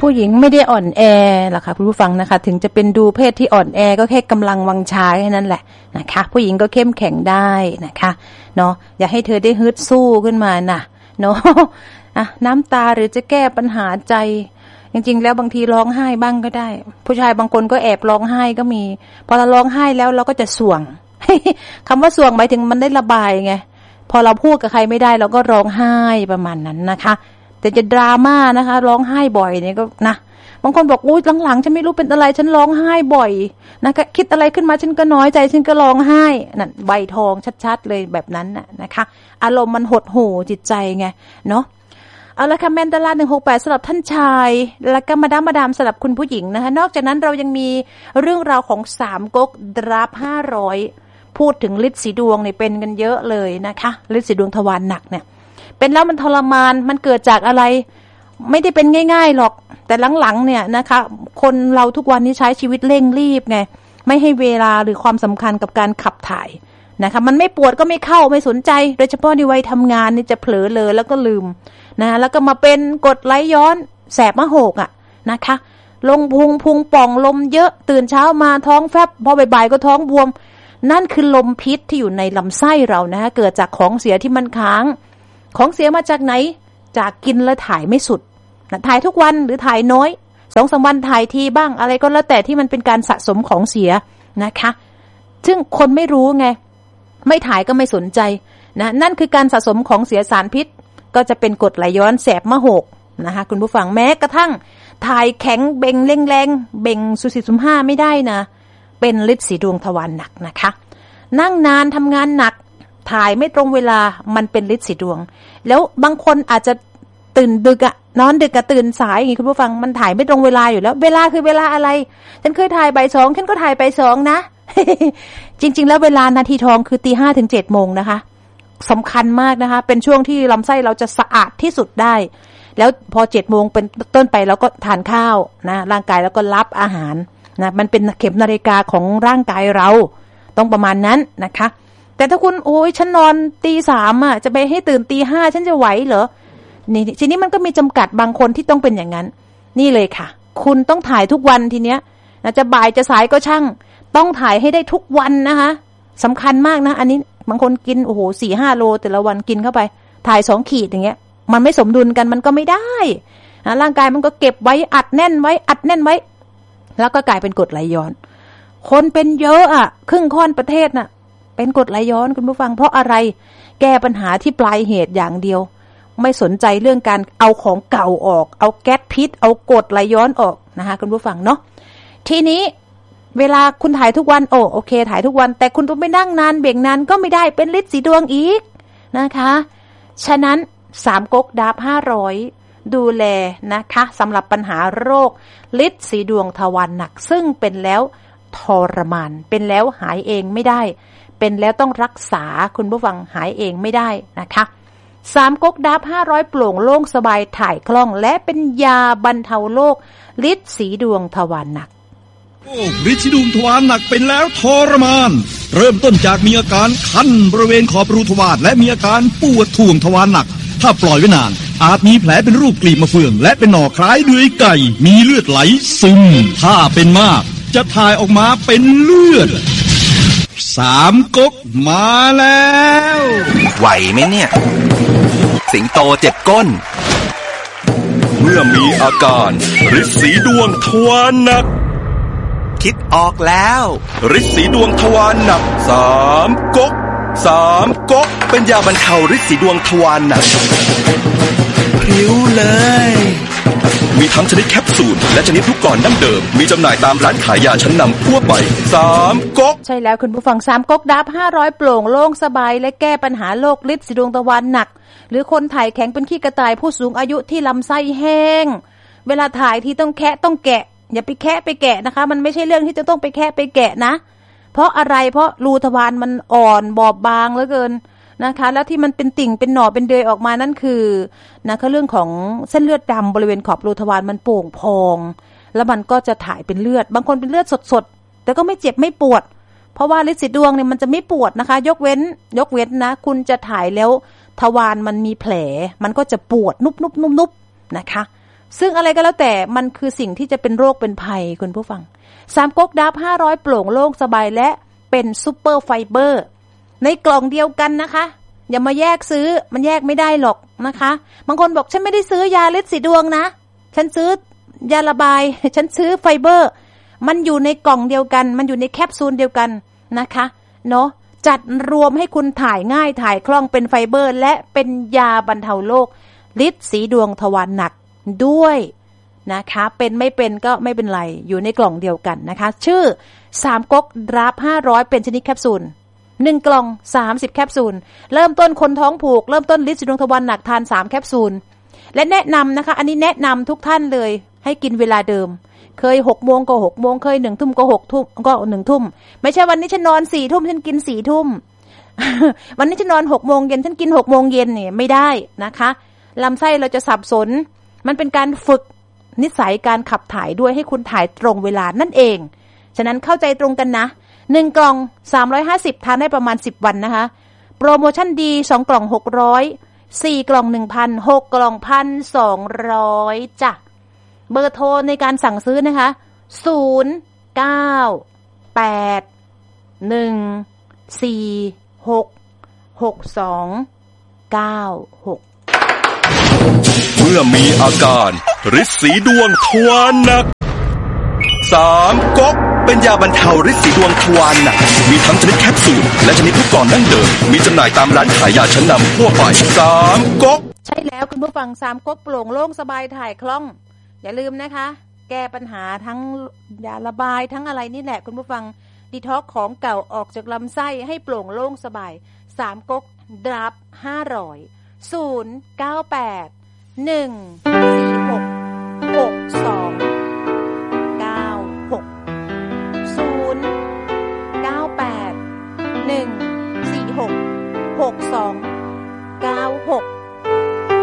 ผู้หญิงไม่ได้อ่อนแอหรอกค่ะคุณผู้ฟังนะคะถึงจะเป็นดูเพศที่อ่อนแอก็แค่กำลังวังชาแค่นั้นแหละนะคะผู้หญิงก็เข้มแข็งได้นะคะเนาะอย่าให้เธอได้ฮึดสู้ขึ้นมานะเนาะน้ำตาหรือจะแก้ปัญหาใจจริงๆแล้วบางทีร้องไห้บ้างก็ได้ผู้ชายบางคนก็แอบร้องไห้ก็มีพอเราร้องไห้แล้วเราก็จะส่วง คำว่าส่วงหมายถึงมันได้ระบายไงพอเราพูดกับใครไม่ได้เราก็ร้องไห้ประมาณนั้นนะคะแต่จะดราม่านะคะร้องไห้บ่อยเนี่ยก็นะบางคนบอกอุ๊ยหลังๆฉันไม่รู้เป็นอะไรฉันร้องไห้บ่อยนะก็คิดอะไรขึ้นมาฉันก็น้อยใจฉันก็ร้องไห้นั่นใบทองชัดๆเลยแบบนั้นนะคะอารมณ์มันหดหู่จิตใจไงเนาะเอาละค่ะแมนดารา168สำหรับท่านชายแล้วก็มาดามสำหรับคุณผู้หญิงนะคะนอกจากนั้นเรายังมีเรื่องราวของ3ก๊กดราฟ500พูดถึงฤทธิ์สีดวงเนี่ยเป็นกันเยอะเลยนะคะฤทธิ์สีดวงทวารหนักเนี่ยเป็นแล้วมันทรมานมันเกิดจากอะไรไม่ได้เป็นง่ายๆหรอกแต่หลังๆเนี่ยนะคะคนเราทุกวันนี้ใช้ชีวิตเร่งรีบไงไม่ให้เวลาหรือความสำคัญกับการขับถ่ายนะคะมันไม่ปวดก็ไม่เข้าไม่สนใจโดยเฉพาะในวัยทำงานนี่จะเผลอเลยแล้วก็ลืมนะแล้วก็มาเป็นกรดไหลย้อนแสบมะโหกนะคะลงพุงป่องลมเยอะตื่นเช้ามาท้องแฟบพอบ่ายๆก็ท้องบวมนั่นคือลมพิษที่อยู่ในลำไส้เรานะคะเกิดจากของเสียที่มันค้างของเสียมาจากไหนจากกินแล้วถ่ายไม่สุดนะถ่ายทุกวันหรือถ่ายน้อย 2-3 วันถ่ายทีบ้างอะไรก็แล้วแต่ที่มันเป็นการสะสมของเสียนะคะซึ่งคนไม่รู้ไงไม่ถ่ายก็ไม่สนใจนะนั่นคือการสะสมของเสียสารพิษก็จะเป็นกรดไหลย้อนแสบมะโหกนะคะคุณผู้ฟังแม้กระทั่งถ่ายแข็งเบ่งแรงๆเบ่งสุสิสุมห้าไม่ได้นะเป็นฤทธิ์สีดวงทวารหนักนะคะนั่งนานทำงานหนักถ่ายไม่ตรงเวลามันเป็นฤทธิ์สีดวงแล้วบางคนอาจจะตื่นดึกนอนดึกตื่นสายอย่างนี้คุณผู้ฟังมันถ่ายไม่ตรงเวลาอยู่แล้วเวลาคือเวลาอะไรฉันเคยถ่ายบ่าย 2ฉันก็ถ่ายบ่าย 2นะ จริงๆแล้วเวลานาทีทองคือ 5:00 ถึง 7:00 นนะคะสำคัญมากนะคะเป็นช่วงที่ลำไส้เราจะสะอาดที่สุดได้แล้วพอ 7:00 นเป็นต้นไปเราก็ทานข้าวนะร่างกายแล้วก็รับอาหารนะมันเป็นเข็มนาฬิกาของร่างกายเราต้องประมาณนั้นนะคะแต่ถ้าคุณโอ้ยฉันนอน 3:00 จะไปให้ตื่น 5:00 ฉันจะไหวเหรอนี่ทีนี้มันก็มีจำกัดบางคนที่ต้องเป็นอย่างนั้นนี่เลยค่ะคุณต้องถ่ายทุกวันทีเนี้ยนะจะบ่ายจะสายก็ช่างต้องถ่ายให้ได้ทุกวันนะคะสำคัญมากนะอันนี้บางคนกินโอ้โห 4-5 โลแต่ละวันกินเข้าไปถ่าย2 ขีดอย่างเงี้ยมันไม่สมดุลกันมันก็ไม่ได้นะร่างกายมันก็เก็บไว้อัดแน่นไว้แล้วก็กลายเป็นกรดไหลย้อนคนเป็นเยอะครึ่งค่อนประเทศน่ะเป็นกรดไหลย้อนคุณผู้ฟังเพราะอะไรแก้ปัญหาที่ปลายเหตุอย่างเดียวไม่สนใจเรื่องการเอาของเก่าออกเอาแก๊สพิษเอากรดไหลย้อนออกนะคะคุณผู้ฟังเนาะทีนี้เวลาคุณถ่ายทุกวันโอเคถ่ายทุกวันแต่คุณต้องไปนั่งนานเบ่งนานก็ไม่ได้เป็นฤทธิ์สีดวงอีกนะคะฉะนั้น3ก๊กดาบ500ดูแลนะคะสำหรับปัญหาโรคฤทธิ์สีดวงทวารหนักซึ่งเป็นแล้วทรมานเป็นแล้วหายเองไม่ได้เป็นแล้วต้องรักษาคุณผู้ฟังหายเองไม่ได้นะคะ3ก๊กดาบ500โปร่งโล่งสบายถ่ายคล่องและเป็นยาบรรเทาโรคฤทธิ์สีดวงทวารหนักฤทธิ์สีดวงทวารหนักเป็นแล้วทรมานเริ่มต้นจากมีอาการคันบริเวณขอบรูทวารและมีอาการปวดถ่วงทวารหนักถ้าปล่อยไว้นานอาจมีแผลเป็นรูปกลีบมะเฟืองและเป็นหน่อคล้ายเดือยไก่มีเลือดไหลซึมถ้าเป็นมากจะถ่ายออกมาเป็นเลือด3ก๊กมาแล้วไหวไหมเนี่ยสิงโตเจ็บก้นเมื่อมีอาการฤทธิ์สีดวงทวารหนักคิดออกแล้วฤทธิ์สีดวงทวารหนัก3ก๊กเป็นยาบรรเทาฤทธิ์สีดวงทวารหนักพริ้วเลยมีทั้งชนิดแคปซูลและชนิดลูกกลอนดั้งเดิมมีจำหน่ายตามร้านขายยาชั้นนำทั่วไป3ก๊กใช่แล้วคุณผู้ฟัง3ก๊กดับ500โปร่งโล่งสบายและแก้ปัญหาโรคฤทธิ์สีดวงทวารหนักหรือคนถ่ายแข็งเป็นขี้กระต่ายผู้สูงอายุที่ลำไส้แห้งเวลาถ่ายที่ต้องแคะต้องแกะอย่าไปแคะไปแกะนะคะมันไม่ใช่เรื่องที่จะต้องไปแคะไปแกะนะเพราะอะไรเพราะรูทวารมันอ่อนบอบบางเหลือเกินนะคะแล้วที่มันเป็นติ่งเป็นหน่อเป็นเดยออกมานั่นคือนะคะเรื่องของเส้นเลือดดำบริเวณขอบรูทวารมันโป่งพองแล้วมันก็จะถ่ายเป็นเลือดบางคนเป็นเลือดสดๆแต่ก็ไม่เจ็บไม่ปวดเพราะว่าฤทธิ์สีดวงเนี่ยมันจะไม่ปวดนะคะยกเว้นนะคุณจะถ่ายแล้วทวารมันมีแผลมันก็จะปวดนุบๆๆๆนะคะซึ่งอะไรก็แล้วแต่มันคือสิ่งที่จะเป็นโรคเป็นภัยคุณผู้ฟัง3ก๊กดับ500โปร่งโล่งสบายและเป็นซุปเปอร์ไฟเบอร์ในกล่องเดียวกันนะคะอย่ามาแยกซื้อมันแยกไม่ได้หรอกนะคะบางคนบอกฉันไม่ได้ซื้อยาฤทธิ์สีดวงนะฉันซื้อยาระบายฉันซื้อไฟเบอร์มันอยู่ในกล่องเดียวกันมันอยู่ในแคปซูลเดียวกันนะคะเนาะจัดรวมให้คุณถ่ายง่ายถ่ายคล่องเป็นไฟเบอร์และเป็นยาบรรเทาโรคฤทธิ์สีดวงทวารหนักด้วยนะคะเป็นไม่เป็นก็ไม่เป็นไรอยู่ในกล่องเดียวกันนะคะชื่อ3ก๊กดราฟ500เป็นชนิดแคปซูล1กล่อง30แคปซูลเริ่มต้นคนท้องผูกเริ่มต้นฤทธิ์สีดวงทวารหนักทาน3แคปซูลและแนะนำนะคะอันนี้แนะนำทุกท่านเลยให้กินเวลาเดิมเคย6 โมงก็6 โมงเคย1 ทุ่มก็6 ทุ่มก็1 ทุ่มไม่ใช่วันนี้ฉันนอน4 ทุ่มฉันกิน4 ทุ่ม วันนี้ฉันนอน6 โมงเย็นฉันกิน6 โมงเย็นเนี่ยไม่ได้นะคะลำไส้เราจะสับสนมันเป็นการฝึกนิสัยการขับถ่ายด้วยให้คุณถ่ายตรงเวลานั่นเองฉะนั้นเข้าใจตรงกันนะ1กล่อง350ทานได้ประมาณ10วันนะคะโปรโมชั่นดี2กล่อง600 4กล่อง 1,000 6กล่อง 1,200 จ้ะเบอร์โทรในการสั่งซื้อนะคะ0981466296 เมื่อมีอาการฤทธิ์สีดวงทวารหนัก3ก๊กเป็นยาบรรเทาฤทธิ์สีดวงทวารหนักมีทั้งชนิดแคปซูลและชนิดลูกกลอนดั้งเดิมมีจำหน่ายตามร้านขายยาชั้นนำทั่วไป3ก๊กใช่แล้วคุณผู้ฟัง3ก๊กโปร่งโล่งสบายถ่ายคล่องอย่าลืมนะคะแก้ปัญหาทั้งยาระบายทั้งอะไรนี่แหละคุณผู้ฟังดีท็อกของเก่าออกจากลำไส้ให้โปร่งโล่งสบาย3ก๊กดราฟ500 098 146 96 098 146 6296